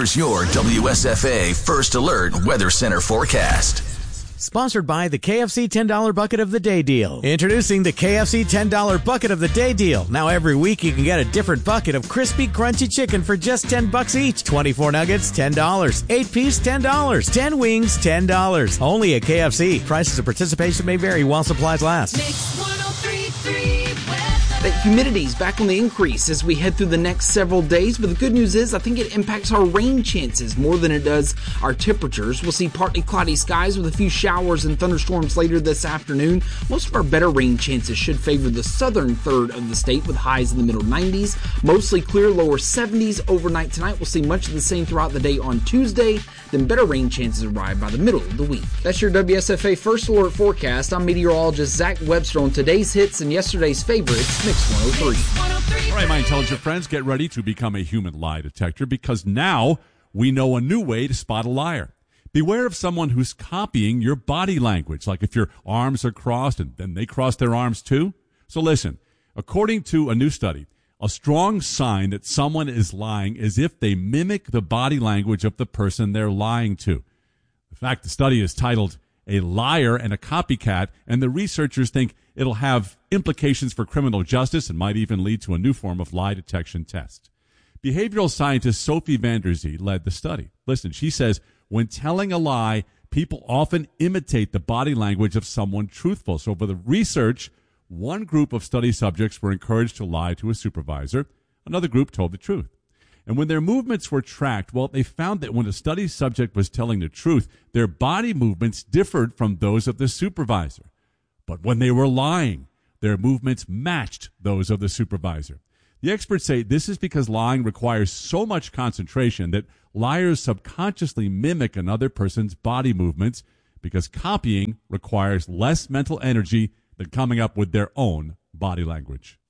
Here's your WSFA First Alert Weather Center forecast. Sponsored by the KFC $10 Bucket of the Day Deal. Introducing the KFC $10 Bucket of the Day Deal. Now every week you can get a different bucket of crispy, crunchy chicken for just $10 each. 24 nuggets, $10. 8-piece, $10. 10 wings, $10. Only at KFC. Prices of participation may vary while supplies last. Mix 103.3 The humidity's back on the increase as we head through the next several days, but the good news is I think it impacts our rain chances more than it does our temperatures. We'll see partly cloudy skies with a few showers and thunderstorms later this afternoon. Most of our better rain chances should favor the southern third of the state with highs in the middle 90s. Mostly clear, lower 70s overnight tonight. We'll see much of the same throughout the day on Tuesday. Then better rain chances arrive by the middle of the week. That's your WSFA First Alert forecast. I'm meteorologist Zach Webster on today's hits and yesterday's favorites, Mix 103. All right, my intelligent friends, get ready to become a human lie detector because now we know a new way to spot a liar. Beware of someone who's copying your body language, like if your arms are crossed and then they cross their arms too. So listen, according to a new study, a strong sign that someone is lying is if they mimic the body language of the person they're lying to. In fact, the study is titled A Liar and a Copycat, and the researchers think it'll have implications for criminal justice and might even lead to a new form of lie detection test. Behavioral scientist Sophie Vanderzee led the study. Listen, she says, when telling a lie, people often imitate the body language of someone truthful. So for the research, one group of study subjects were encouraged to lie to a supervisor. Another group told the truth. And when their movements were tracked, well, they found that when a study subject was telling the truth, their body movements differed from those of the supervisor. But when they were lying, their movements matched those of the supervisor. The experts say this is because lying requires so much concentration that liars subconsciously mimic another person's body movements because copying requires less mental energy than coming up with their own body language.